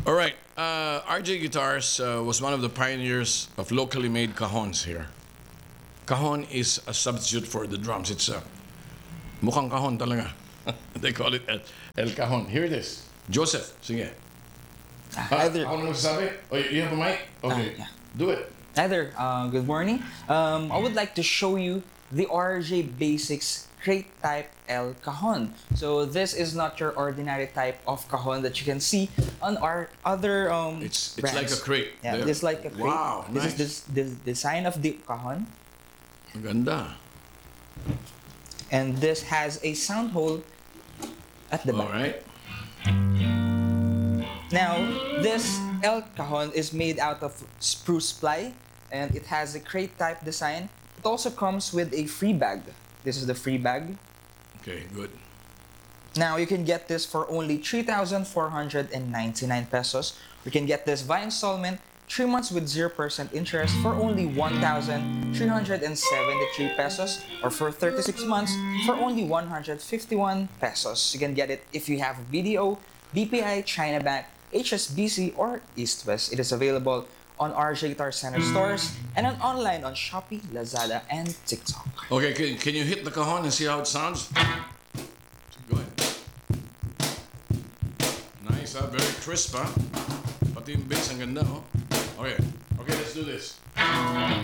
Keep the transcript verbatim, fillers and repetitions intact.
All right. Uh, R J Guitars uh, was one of the pioneers of locally made cajons here. Cajon is a substitute for the drums. It's a mukhang cajon talaga. They call it El, El Cajon. Here it is. Joseph, sige. Hi Ah, there. ako na magsasabi? Oh, you have a mic? Okay. yeah. Do it. Hi there. Uh, good morning. Um, I would like to show you the R J Basics crate type El Cajon. So this is not your ordinary type of cajon that you can see on our other um, It's it's like brands. a crate. Yeah, There. this is like a crate. Wow, This nice. is this, the design of the cajon, Maganda. and this has a sound hole at the All back. right. Now, this El Cajon is made out of spruce ply, and it has a crate type design. It also comes with a free bag. This is the free bag. Okay, good. Now, you can get this for only three thousand four hundred ninety-nine pesos. You can get this by installment, three months with zero percent interest for only one thousand three hundred seventy-three pesos, or for thirty-six months for only one hundred fifty-one pesos. You can get it if you have B D O, B P I, China Bank, H S B C, or East West. It is available on R J Guitar Center stores and on online on Shopee, Lazada, and TikTok. Okay, can, can you hit the cajon and see how it sounds? Go ahead. Nice, huh? Very crisp, huh? Pati yung bass, ang ganda, oh. Okay, okay, let's do this.